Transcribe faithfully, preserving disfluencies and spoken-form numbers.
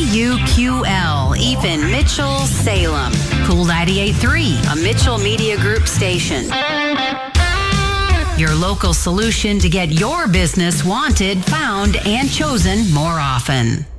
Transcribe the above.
U Q L, even Mitchell, Salem. Cool ninety-eight point three, a Mitchell Media Group station. Your local solution to get your business wanted, found, and chosen more often.